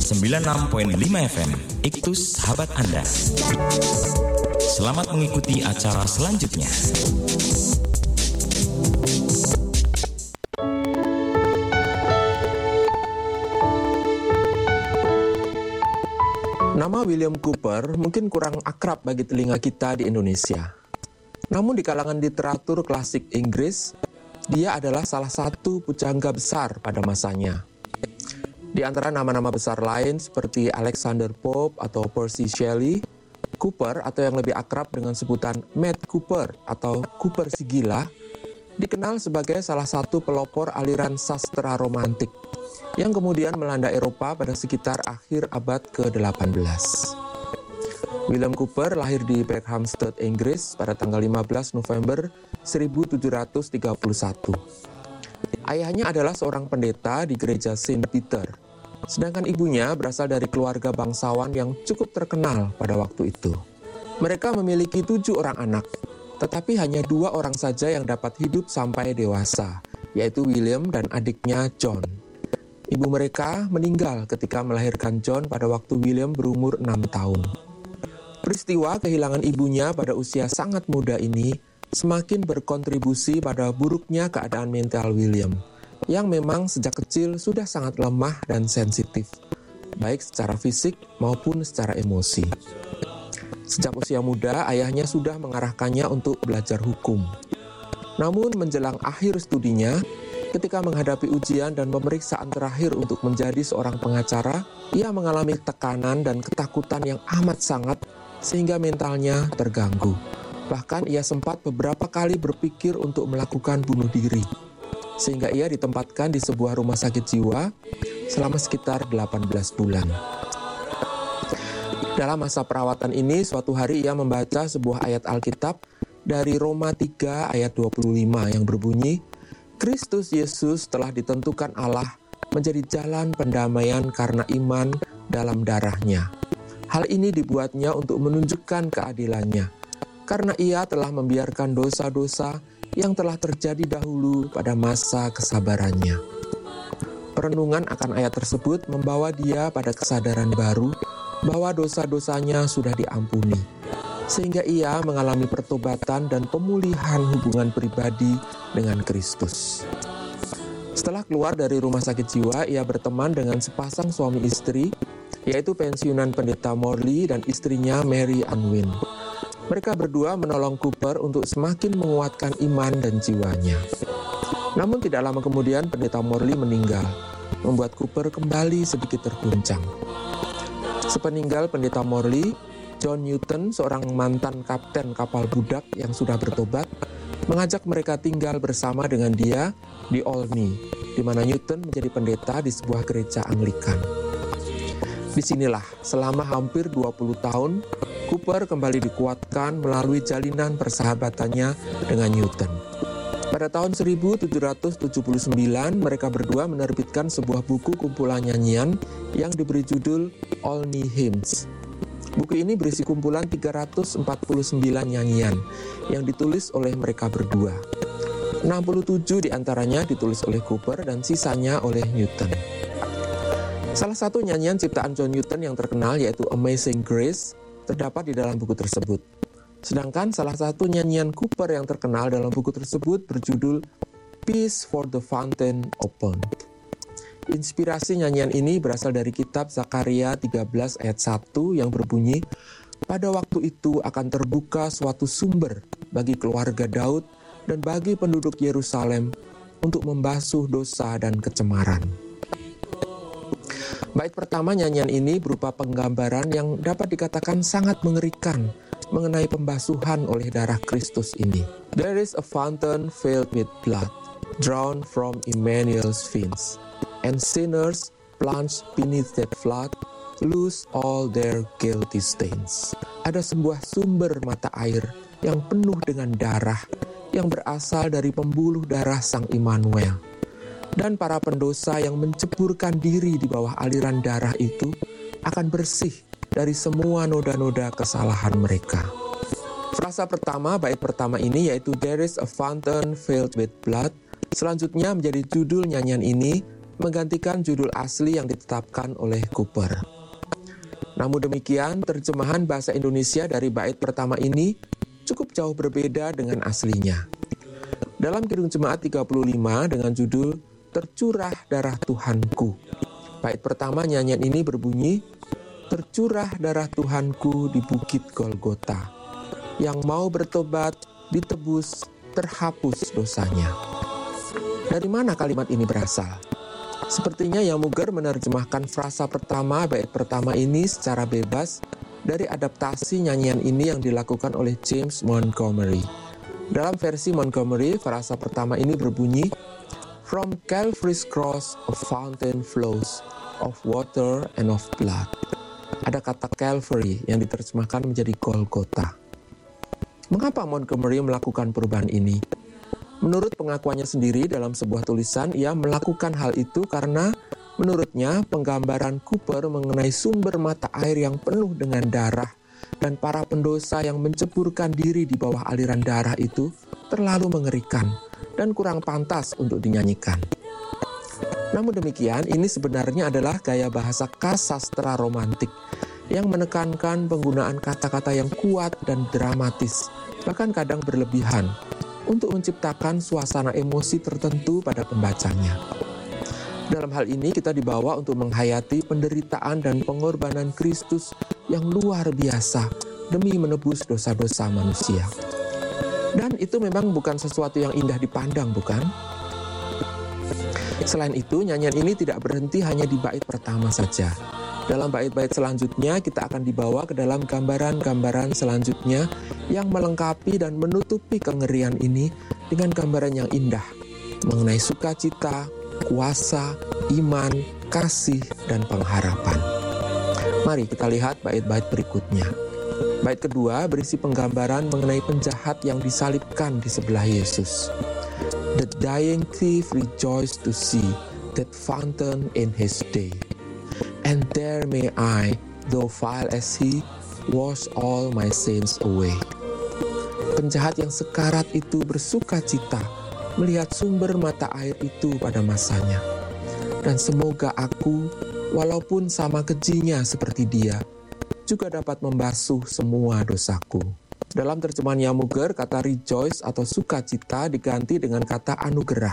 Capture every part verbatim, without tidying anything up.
sembilan puluh enam koma lima F M, Iktus Sahabat Anda. Selamat mengikuti acara selanjutnya. Nama William Cooper mungkin kurang akrab bagi telinga kita di Indonesia. Namun di kalangan literatur klasik Inggris, dia adalah salah satu pujangga besar pada masanya. Di antara nama-nama besar lain seperti Alexander Pope atau Percy Shelley, Cooper atau yang lebih akrab dengan sebutan Matt Cooper atau Cooper si Gila, dikenal sebagai salah satu pelopor aliran sastra romantik yang kemudian melanda Eropa pada sekitar akhir abad ke delapan belas. William Cooper lahir di Berkhamsted, Inggris pada tanggal lima belas November seribu tujuh ratus tiga puluh satu. Ayahnya adalah seorang pendeta di gereja Saint Peter, sedangkan ibunya berasal dari keluarga bangsawan yang cukup terkenal pada waktu itu. Mereka memiliki tujuh orang anak, tetapi hanya dua orang saja yang dapat hidup sampai dewasa, yaitu William dan adiknya John. Ibu mereka meninggal ketika melahirkan John pada waktu William berumur enam tahun. Peristiwa kehilangan ibunya pada usia sangat muda ini semakin berkontribusi pada buruknya keadaan mental William, yang memang sejak kecil sudah sangat lemah dan sensitif, baik secara fisik maupun secara emosi. Sejak usia muda, ayahnya sudah mengarahkannya untuk belajar hukum. Namun menjelang akhir studinya, ketika menghadapi ujian dan pemeriksaan terakhir untuk menjadi seorang pengacara, ia mengalami tekanan dan ketakutan yang amat sangat sehingga mentalnya terganggu. Bahkan ia sempat beberapa kali berpikir untuk melakukan bunuh diri, sehingga ia ditempatkan di sebuah rumah sakit jiwa selama sekitar delapan belas bulan. Dalam masa perawatan ini, suatu hari ia membaca sebuah ayat Alkitab dari Roma tiga ayat dua puluh lima yang berbunyi, Kristus Yesus telah ditentukan Allah menjadi jalan pendamaian karena iman dalam darahnya. Hal ini dibuatnya untuk menunjukkan keadilannya, karena ia telah membiarkan dosa-dosa yang telah terjadi dahulu pada masa kesabarannya. Perenungan akan ayat tersebut membawa dia pada kesadaran baru bahwa dosa-dosanya sudah diampuni, sehingga ia mengalami pertobatan dan pemulihan hubungan pribadi dengan Kristus. Setelah keluar dari rumah sakit jiwa, ia berteman dengan sepasang suami istri, yaitu pensiunan pendeta Morley dan istrinya Mary Unwin. Mereka berdua menolong Cooper untuk semakin menguatkan iman dan jiwanya. Namun tidak lama kemudian pendeta Morley meninggal, membuat Cooper kembali sedikit terguncang. Sepeninggal pendeta Morley, John Newton, seorang mantan kapten kapal budak yang sudah bertobat, mengajak mereka tinggal bersama dengan dia di Olney, di mana Newton menjadi pendeta di sebuah gereja Anglikan. Disinilah selama hampir dua puluh tahun, Cooper kembali dikuatkan melalui jalinan persahabatannya dengan Newton. Pada tahun seribu tujuh ratus tujuh puluh sembilan, mereka berdua menerbitkan sebuah buku kumpulan nyanyian yang diberi judul Olney Hymns. Buku ini berisi kumpulan tiga ratus empat puluh sembilan nyanyian yang ditulis oleh mereka berdua. enam puluh tujuh diantaranya ditulis oleh Cooper dan sisanya oleh Newton. Salah satu nyanyian ciptaan John Newton yang terkenal yaitu Amazing Grace terdapat di dalam buku tersebut. Sedangkan salah satu nyanyian Cooper yang terkenal dalam buku tersebut berjudul Peace for the Fountain Opened. Inspirasi nyanyian ini berasal dari kitab Zakaria tiga belas ayat satu yang berbunyi, pada waktu itu akan terbuka suatu sumber bagi keluarga Daud dan bagi penduduk Yerusalem untuk membasuh dosa dan kecemaran. Bait pertama nyanyian ini berupa penggambaran yang dapat dikatakan sangat mengerikan mengenai pembasuhan oleh darah Kristus ini. There is a fountain filled with blood, drawn from Emmanuel's veins, and sinners plunged beneath that flood lose all their guilty stains. Ada sebuah sumber mata air yang penuh dengan darah yang berasal dari pembuluh darah Sang Immanuel. Dan para pendosa yang menceburkan diri di bawah aliran darah itu akan bersih dari semua noda-noda kesalahan mereka. Frasa pertama, bait pertama ini yaitu There is a fountain filled with blood, selanjutnya menjadi judul nyanyian ini menggantikan judul asli yang ditetapkan oleh Cooper. Namun demikian, terjemahan bahasa Indonesia dari bait pertama ini cukup jauh berbeda dengan aslinya. Dalam Kidung Jemaat tiga puluh lima dengan judul Tercurah Darah Tuhanku, bait pertama nyanyian ini berbunyi, tercurah darah Tuhanku di bukit Golgota, yang mau bertobat, ditebus, terhapus dosanya. Dari mana kalimat ini berasal? Sepertinya Yamuger menerjemahkan frasa pertama bait pertama ini secara bebas dari adaptasi nyanyian ini yang dilakukan oleh James Montgomery. Dalam versi Montgomery, frasa pertama ini berbunyi, From Calvary's cross a fountain flows of water and of blood. Ada kata Calvary yang diterjemahkan menjadi Golgota. Mengapa Montgomery melakukan perubahan ini? Menurut pengakuannya sendiri dalam sebuah tulisan, ia melakukan hal itu karena menurutnya penggambaran Cooper mengenai sumber mata air yang penuh dengan darah dan para pendosa yang menceburkan diri di bawah aliran darah itu terlalu mengerikan dan kurang pantas untuk dinyanyikan. Namun demikian, ini sebenarnya adalah gaya bahasa khas sastra romantik yang menekankan penggunaan kata-kata yang kuat dan dramatis, bahkan kadang berlebihan, untuk menciptakan suasana emosi tertentu pada pembacanya. Dalam hal ini kita dibawa untuk menghayati penderitaan dan pengorbanan Kristus yang luar biasa demi menebus dosa-dosa manusia. Dan itu memang bukan sesuatu yang indah dipandang, bukan? Selain itu, nyanyian ini tidak berhenti hanya di bait pertama saja. Dalam bait-bait selanjutnya, kita akan dibawa ke dalam gambaran-gambaran selanjutnya yang melengkapi dan menutupi kengerian ini dengan gambaran yang indah mengenai sukacita, kuasa, iman, kasih, dan pengharapan. Mari kita lihat bait-bait berikutnya. Bait kedua berisi penggambaran mengenai penjahat yang disalibkan di sebelah Yesus. The dying thief rejoiced to see that fountain in his day. And there may I, though vile as he, wash all my sins away. Penjahat yang sekarat itu bersuka cita melihat sumber mata air itu pada masanya. Dan semoga aku, walaupun sama kejinya seperti dia, juga dapat membasuh semua dosaku. Dalam terjemahan Yamuger, kata rejoice atau sukacita diganti dengan kata anugerah.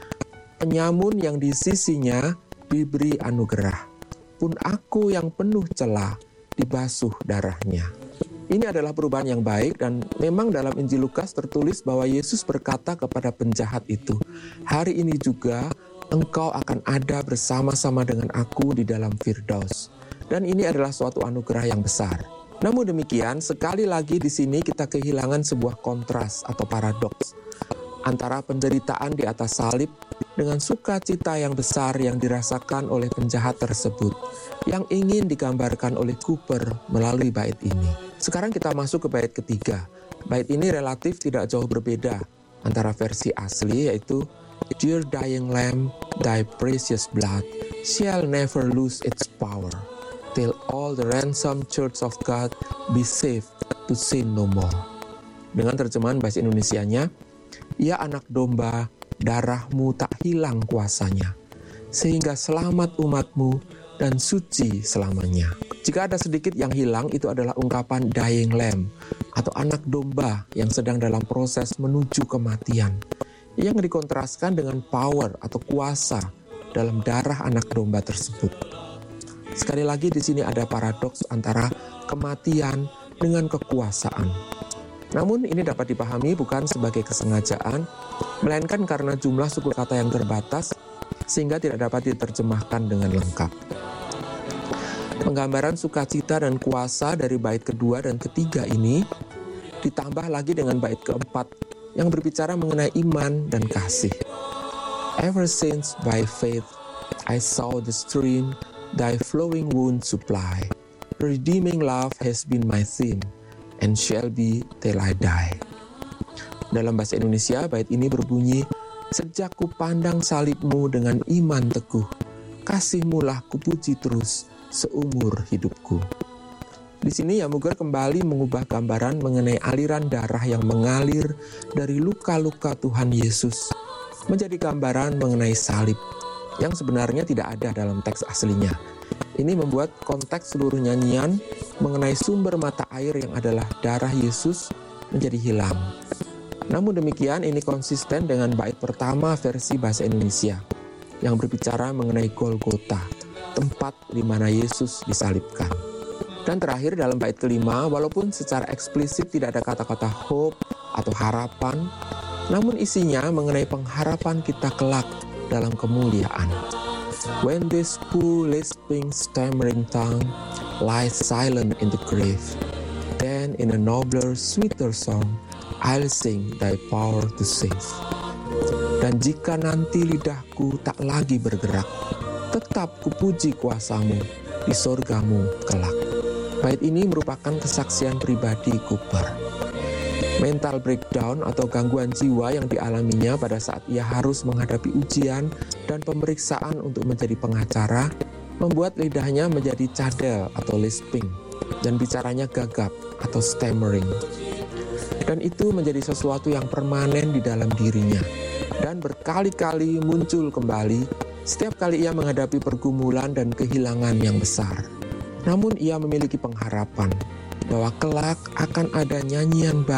Penyamun yang di sisinya diberi anugerah, pun aku yang penuh celah dibasuh darahnya. Ini adalah perubahan yang baik, dan memang dalam Injil Lukas tertulis bahwa Yesus berkata kepada penjahat itu, hari ini juga engkau akan ada bersama-sama dengan aku di dalam Firdaus. Dan ini adalah suatu anugerah yang besar. Namun demikian, sekali lagi di sini kita kehilangan sebuah kontras atau paradoks antara penderitaan di atas salib dengan sukacita yang besar yang dirasakan oleh penjahat tersebut yang ingin digambarkan oleh Cooper melalui bait ini. Sekarang kita masuk ke bait ketiga. Bait ini relatif tidak jauh berbeda antara versi asli, yaitu Dear dying lamb, thy precious blood shall never lose its power, till all the ransomed church of God be saved to sin no more. Dengan terjemahan bahasa Indonesianya, ya anak domba, darahmu tak hilang kuasanya, sehingga selamat umatmu dan suci selamanya. Jika ada sedikit yang hilang, itu adalah ungkapan dying lamb, atau anak domba yang sedang dalam proses menuju kematian, yang dikontraskan dengan power atau kuasa dalam darah anak domba tersebut. Sekali lagi di sini ada paradoks antara kematian dengan kekuasaan. Namun ini dapat dipahami bukan sebagai kesengajaan, melainkan karena jumlah suku kata yang terbatas, sehingga tidak dapat diterjemahkan dengan lengkap. Penggambaran sukacita dan kuasa dari bait kedua dan ketiga ini ditambah lagi dengan bait keempat yang berbicara mengenai iman dan kasih. Ever since by faith I saw the stream thy flowing wound supply, redeeming love has been my theme and shall be till I die. Dalam bahasa Indonesia, bait ini berbunyi, sejak ku pandang salibmu dengan iman teguh, kasihmu lah kupuji terus seumur hidupku. Di sini Yamuger kembali mengubah gambaran mengenai aliran darah yang mengalir dari luka-luka Tuhan Yesus menjadi gambaran mengenai salib yang sebenarnya tidak ada dalam teks aslinya. Ini membuat konteks seluruh nyanyian mengenai sumber mata air yang adalah darah Yesus menjadi hilang. Namun demikian, ini konsisten dengan bait pertama versi bahasa Indonesia yang berbicara mengenai Golgota, tempat di mana Yesus disalibkan. Dan terakhir dalam bait kelima, walaupun secara eksplisit tidak ada kata-kata hope atau harapan, namun isinya mengenai pengharapan kita kelak dalam kemuliaan. When this poor lisping stammering tongue lies silent in the grave, then in a nobler, sweeter song, I'll sing thy power to save. Dan jika nanti lidahku tak lagi bergerak, tetap kupuji kuasamu di sorgamu kelak. Bait ini merupakan kesaksian pribadi Cooper. Mental breakdown atau gangguan jiwa yang dialaminya pada saat ia harus menghadapi ujian dan pemeriksaan untuk menjadi pengacara membuat lidahnya menjadi cadel atau lisping dan bicaranya gagap atau stammering. Dan itu menjadi sesuatu yang permanen di dalam dirinya dan berkali-kali muncul kembali setiap kali ia menghadapi pergumulan dan kehilangan yang besar. Namun ia memiliki pengharapan bahwa kelak akan ada nyanyian baru